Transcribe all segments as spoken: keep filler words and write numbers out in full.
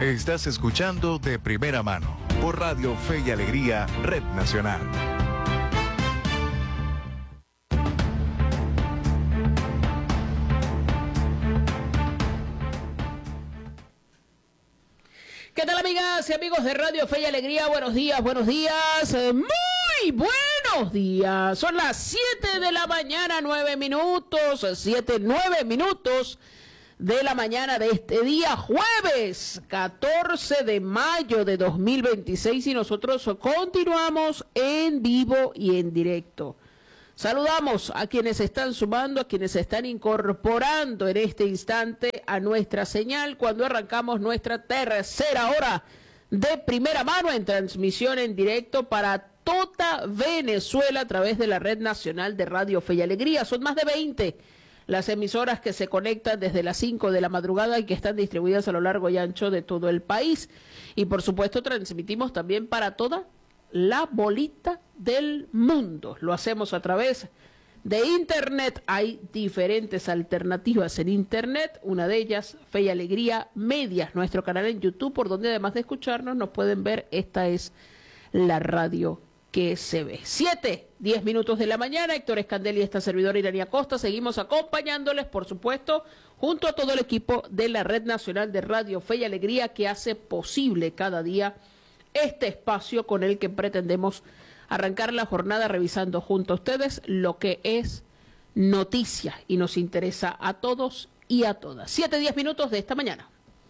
Estás escuchando De Primera Mano por Radio Fe y Alegría, Red Nacional. ¿Qué tal, amigas y amigos de Radio Fe y Alegría? Buenos días, buenos días, muy buenos días. Son las siete de la mañana, nueve minutos, siete, nueve minutos de la mañana de este día, jueves catorce de mayo de dos mil veintiséis, y nosotros continuamos en vivo y en directo. Saludamos a quienes están sumando, a quienes se están incorporando en este instante a nuestra señal cuando arrancamos nuestra tercera hora de primera mano en transmisión en directo para toda Venezuela a través de la Red Nacional de Radio Fe y Alegría. Son más de veinte las emisoras que se conectan desde las cinco de la madrugada y que están distribuidas a lo largo y ancho de todo el país. Y por supuesto transmitimos también para toda la bolita del mundo. Lo hacemos a través de internet. Hay diferentes alternativas en internet, una de ellas Fe y Alegría Medias, nuestro canal en YouTube, por donde además de escucharnos nos pueden ver. Esta es la radio que se ve. Siete, diez minutos de la mañana. Héctor Escandel y esta servidora Irania Costa seguimos acompañándoles, por supuesto, junto a todo el equipo de la Red Nacional de Radio Fe y Alegría, que hace posible cada día este espacio con el que pretendemos arrancar la jornada revisando junto a ustedes lo que es noticia y nos interesa a todos y a todas. Siete, diez minutos de esta mañana.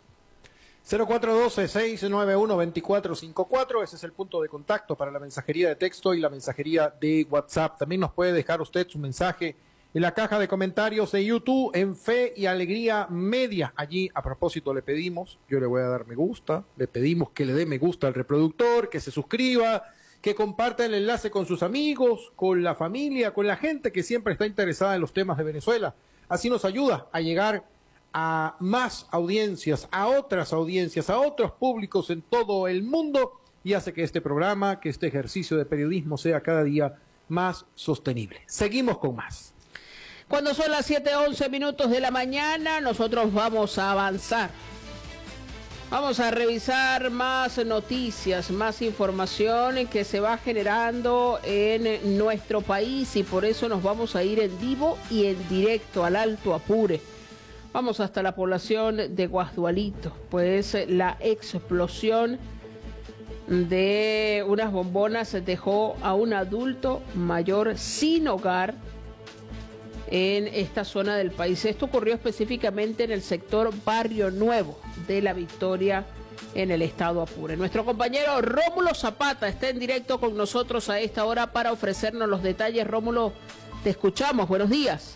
cero cuatro uno dos, seis nueve uno, dos cuatro cinco cuatro, ese es el punto de contacto para la mensajería de texto y la mensajería de WhatsApp. También nos puede dejar usted su mensaje en la caja de comentarios de YouTube en Fe y Alegría Media. Allí, a propósito, le pedimos, yo le voy a dar me gusta, le pedimos que le dé me gusta al reproductor, que se suscriba, que comparta el enlace con sus amigos, con la familia, con la gente que siempre está interesada en los temas de Venezuela. Así nos ayuda a llegar a más audiencias, a otras audiencias, a otros públicos en todo el mundo, y hace que este programa, que este ejercicio de periodismo sea cada día más sostenible. Seguimos con más. Cuando son las siete, once minutos de la mañana, nosotros vamos a avanzar. Vamos a revisar más noticias, más información que se va generando en nuestro país, y por eso nos vamos a ir en vivo y en directo al Alto Apure. Vamos hasta la población de Guasdualito, pues la explosión de unas bombonas dejó a un adulto mayor sin hogar en esta zona del país. Esto ocurrió específicamente en el sector Barrio Nuevo de La Victoria, en el estado Apure. Nuestro compañero Rómulo Zapata está en directo con nosotros a esta hora para ofrecernos los detalles. Rómulo, te escuchamos. Buenos días.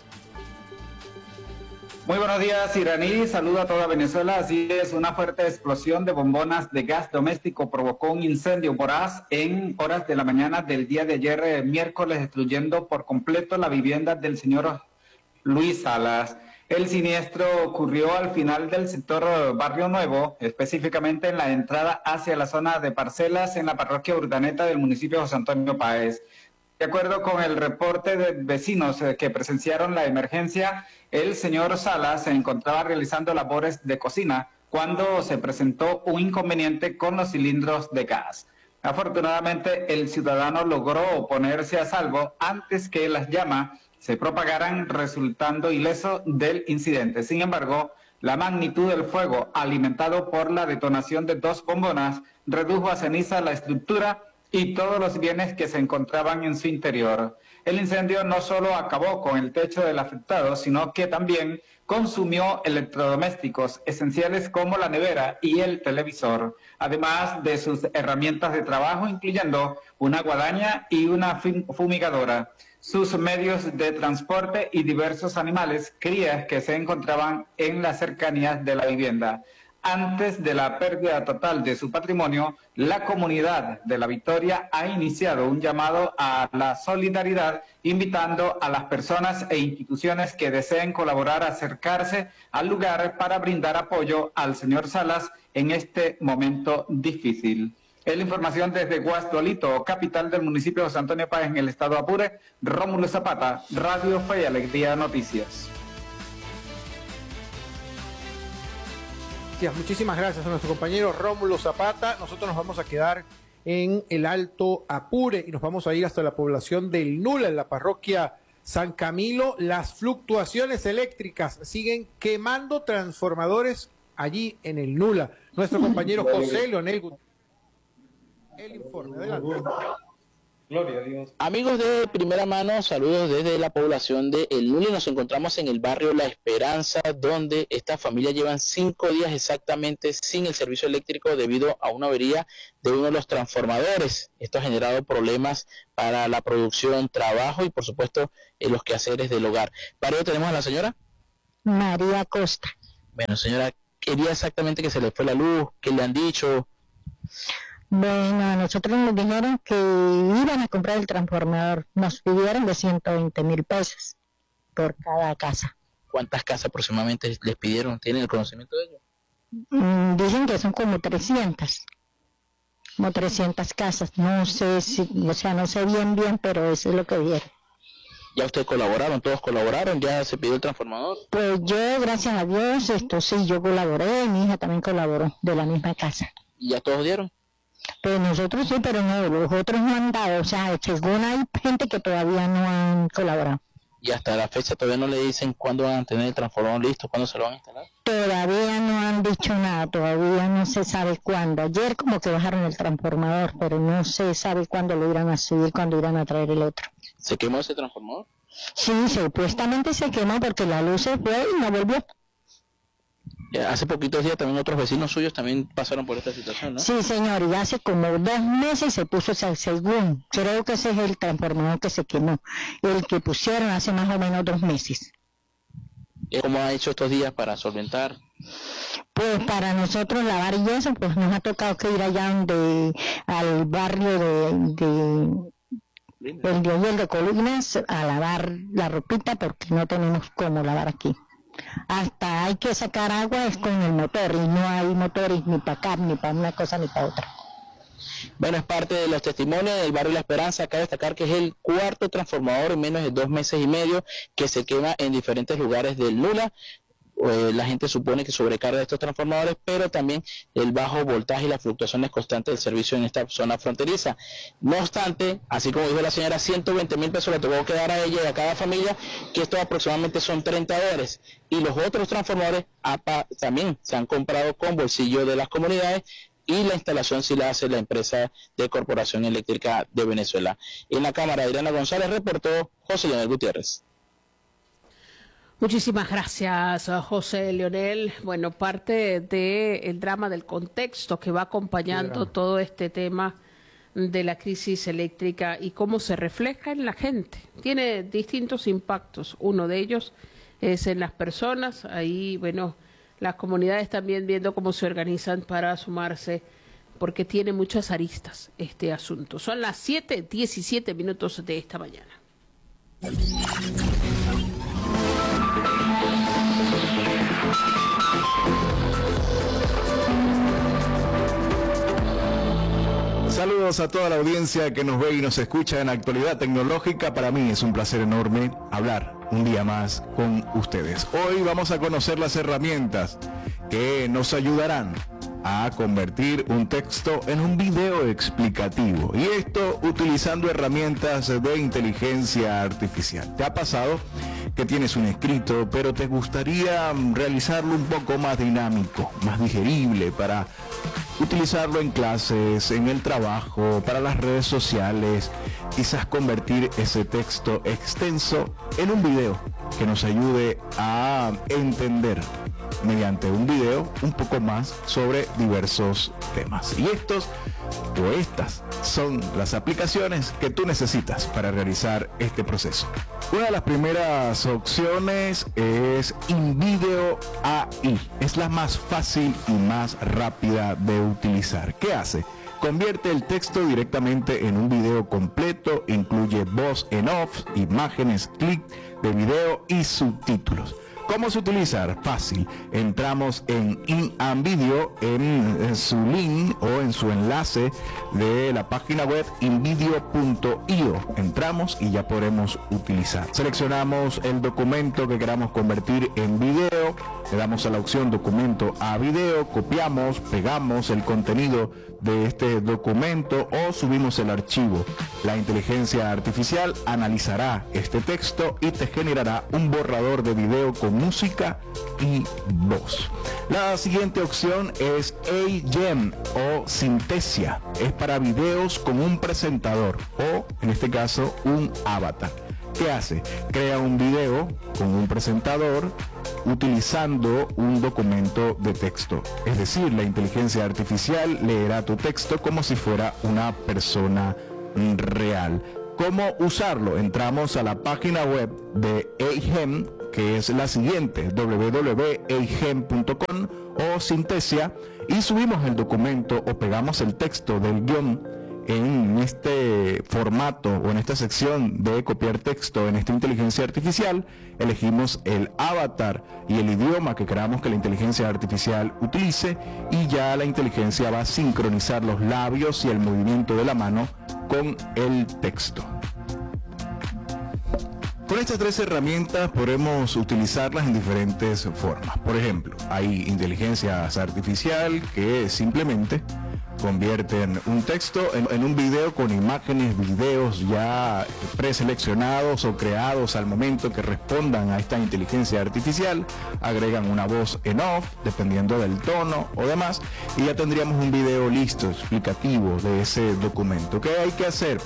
Muy buenos días, Iraní. Saludo a toda Venezuela. Así es, una fuerte explosión de bombonas de gas doméstico provocó un incendio voraz en horas de la mañana del día de ayer, eh, miércoles, destruyendo por completo la vivienda del señor Luis Salas. El siniestro ocurrió al final del sector Barrio Nuevo, específicamente en la entrada hacia la zona de parcelas en la parroquia Urdaneta del municipio de José Antonio Páez. De acuerdo con el reporte de vecinos que presenciaron la emergencia, el señor Salas se encontraba realizando labores de cocina cuando se presentó un inconveniente con los cilindros de gas. Afortunadamente, el ciudadano logró ponerse a salvo antes que las llamas se propagaran, resultando ileso del incidente. Sin embargo, la magnitud del fuego, alimentado por la detonación de dos bombonas, redujo a ceniza la estructura y todos los bienes que se encontraban en su interior. El incendio no solo acabó con el techo del afectado, sino que también consumió electrodomésticos esenciales como la nevera y el televisor, además de sus herramientas de trabajo, incluyendo una guadaña y una fumigadora, sus medios de transporte y diversos animales, crías que se encontraban en las cercanías de la vivienda. Antes de la pérdida total de su patrimonio, la comunidad de La Victoria ha iniciado un llamado a la solidaridad, invitando a las personas e instituciones que deseen colaborar a acercarse al lugar para brindar apoyo al señor Salas en este momento difícil. Es la información desde Guasdualito, capital del municipio de José Antonio Páez, en el estado Apure. Rómulo Zapata, Radio Fe y Alegría Noticias. noticias. Muchísimas gracias a nuestro compañero Rómulo Zapata. Nosotros nos vamos a quedar en el Alto Apure y nos vamos a ir hasta la población del Nula, en la parroquia San Camilo. Las fluctuaciones eléctricas siguen quemando transformadores allí en el Nula. Nuestro compañero José Leonel Gutiérrez. El informe, adelante. Gloria a Dios. Amigos de primera mano, saludos desde la población de El Nula. Nos encontramos en el barrio La Esperanza, donde esta familia llevan cinco días exactamente sin el servicio eléctrico debido a una avería de uno de los transformadores. Esto ha generado problemas para la producción, trabajo y por supuesto en los quehaceres del hogar. ¿Para ello tenemos a la señora? María Costa. Bueno, señora, ¿qué día exactamente que se le fue la luz? ¿Qué le han dicho? Bueno, a nosotros nos dijeron que iban a comprar el transformador. Nos pidieron de ciento veinte mil pesos por cada casa. ¿Cuántas casas aproximadamente les pidieron? ¿Tienen el conocimiento de ello? Mm, dicen que son como trescientas. Como trescientas casas. No sé si, o sea, no sé bien bien, pero eso es lo que dijeron. ¿Ya ustedes colaboraron? ¿Todos colaboraron? ¿Ya se pidió el transformador? Pues yo, gracias a Dios, esto sí, yo colaboré. Mi hija también colaboró, de la misma casa. ¿Y ya todos dieron? Pues nosotros sí, pero no, los otros no han dado, o sea, según hay gente que todavía no han colaborado. Y hasta la fecha todavía no le dicen cuándo van a tener el transformador listo, cuándo se lo van a instalar. Todavía no han dicho nada, todavía no se sabe cuándo. Ayer como que bajaron el transformador, pero no se sabe cuándo lo irán a subir, cuándo irán a traer el otro. ¿Se quemó ese transformador? Sí, supuestamente se quemó porque la luz se fue y no volvió. Hace poquitos días también otros vecinos suyos también pasaron por esta situación, ¿no? Sí, señor, y hace como dos meses se puso ese según, creo que ese es el transformador que se quemó, el que pusieron hace más o menos dos meses. ¿Cómo ha hecho estos días para solventar? Pues para nosotros lavar y eso, pues nos ha tocado que ir allá donde, al barrio de, de el de Oyel de Colinas, a lavar la ropita porque no tenemos cómo lavar aquí. Hasta hay que sacar agua es con el motor y no hay motores ni para acá, ni para una cosa ni para otra. Bueno, es parte de los testimonios del barrio La Esperanza. Cabe destacar que es el cuarto transformador en menos de dos meses y medio que se quema en diferentes lugares del Nula. Eh, la gente supone que sobrecarga estos transformadores, pero también el bajo voltaje y las fluctuaciones constantes del servicio en esta zona fronteriza. No obstante, así como dijo la señora, ciento veinte mil pesos le tocó que dar a ella y a cada familia, que estos aproximadamente son treinta dólares. Y los otros transformadores A P A también se han comprado con bolsillo de las comunidades, y la instalación sí la hace la empresa de Corporación Eléctrica de Venezuela. En la cámara, Adriana González, reportó José Leonel Gutiérrez. Muchísimas gracias, José Leonel. Bueno, parte del drama, del contexto que va acompañando todo este tema de la crisis eléctrica y cómo se refleja en la gente. Tiene distintos impactos. Uno de ellos es en las personas. Ahí, bueno, las comunidades también viendo cómo se organizan para sumarse, porque tiene muchas aristas este asunto. Son las siete diecisiete minutos de esta mañana. Saludos a toda la audiencia que nos ve y nos escucha en Actualidad Tecnológica. Para mí es un placer enorme hablar un día más con ustedes. Hoy vamos a conocer las herramientas que nos ayudarán a convertir un texto en un video explicativo, y esto utilizando herramientas de inteligencia artificial. ¿Te ha pasado que tienes un escrito, pero te gustaría realizarlo un poco más dinámico, más digerible, para utilizarlo en clases, en el trabajo, para las redes sociales? Quizás convertir ese texto extenso en un video que nos ayude a entender mediante un video un poco más sobre diversos temas. Y estos o estas son las aplicaciones que tú necesitas para realizar este proceso. Una de las primeras opciones es InVideo A I. Es la más fácil y más rápida de utilizar. ¿Qué hace? Convierte el texto directamente en un video completo, incluye voz en off, imágenes, clic de video y subtítulos. ¿Cómo se utiliza? Fácil. Entramos en InVideo, en, en su link o en su enlace de la página web invideo punto io. Entramos y ya podemos utilizar. Seleccionamos el documento que queramos convertir en video, le damos a la opción documento a video, copiamos, pegamos el contenido de este documento o subimos el archivo. La inteligencia artificial analizará este texto y te generará un borrador de video con música y voz. La siguiente opción es A-Gem o Synthesia. Es para videos con un presentador o, en este caso, un avatar. ¿Qué hace? Crea un video con un presentador utilizando un documento de texto. Es decir, la inteligencia artificial leerá tu texto como si fuera una persona real. ¿Cómo usarlo? Entramos a la página web de A-Gem, que es la siguiente, w w w punto a gem punto com o Synthesia, y subimos el documento o pegamos el texto del guión en este formato o en esta sección de copiar texto en esta inteligencia artificial. Elegimos el avatar y el idioma que queramos que la inteligencia artificial utilice y ya la inteligencia va a sincronizar los labios y el movimiento de la mano con el texto. Con estas tres herramientas podemos utilizarlas en diferentes formas. Por ejemplo, hay inteligencias artificial que simplemente convierten un texto en, en un video con imágenes, videos ya preseleccionados o creados al momento que respondan a esta inteligencia artificial, agregan una voz en off dependiendo del tono o demás y ya tendríamos un video listo, explicativo de ese documento. ¿Qué hay que hacer?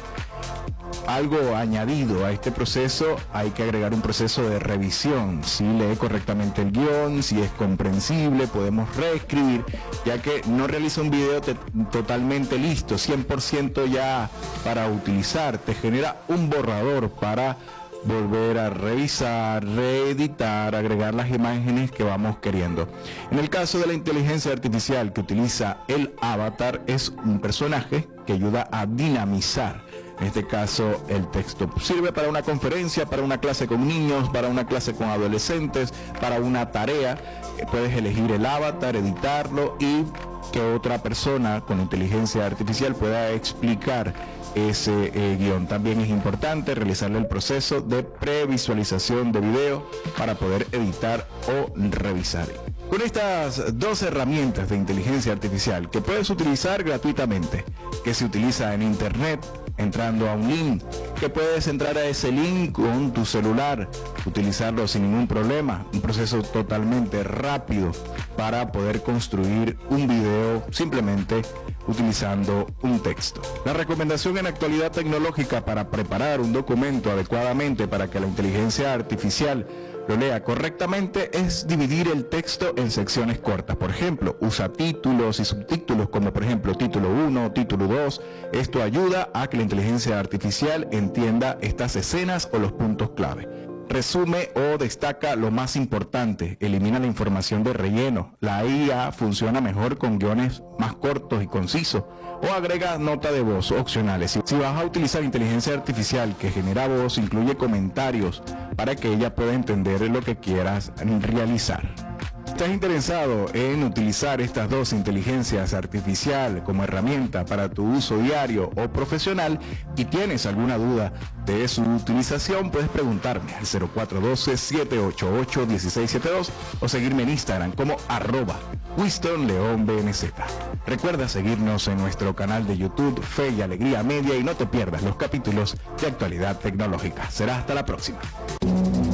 Algo añadido a este proceso, hay que agregar un proceso de revisión, si lee correctamente el guión, si es comprensible, podemos reescribir, ya que no realiza un video te, totalmente listo, cien por ciento ya para utilizar, te genera un borrador para volver a revisar, reeditar, agregar las imágenes que vamos queriendo. En el caso de la inteligencia artificial que utiliza el avatar, es un personaje que ayuda a dinamizar. En este caso, el texto sirve para una conferencia, para una clase con niños, para una clase con adolescentes, para una tarea. Puedes elegir el avatar, editarlo y que otra persona con inteligencia artificial pueda explicar ese eh, guión. También es importante realizarle el proceso de previsualización de video para poder editar o revisar. Con estas dos herramientas de inteligencia artificial que puedes utilizar gratuitamente, que se utiliza en internet, entrando a un link, que puedes entrar a ese link con tu celular, utilizarlo sin ningún problema, un proceso totalmente rápido para poder construir un video simplemente utilizando un texto. La recomendación en actualidad tecnológica para preparar un documento adecuadamente para que la inteligencia artificial lo lea correctamente es dividir el texto en secciones cortas. Por ejemplo, usa títulos y subtítulos como por ejemplo título uno, título dos. Esto ayuda a que la inteligencia artificial entienda estas escenas o los puntos clave. Resume o destaca lo más importante, elimina la información de relleno. La I A funciona mejor con guiones más cortos y concisos, o agrega nota de voz opcionales. Si vas a utilizar inteligencia artificial que genera voz, incluye comentarios para que ella pueda entender lo que quieras realizar. ¿Estás interesado en utilizar estas dos inteligencias artificial como herramienta para tu uso diario o profesional y tienes alguna duda de su utilización? Puedes preguntarme al cero cuatro uno dos, siete ocho ocho, uno seis siete dos o seguirme en Instagram como arroba Winston León B N Z. Recuerda seguirnos en nuestro canal de YouTube Fe y Alegría Media y no te pierdas los capítulos de actualidad tecnológica. Será hasta la próxima.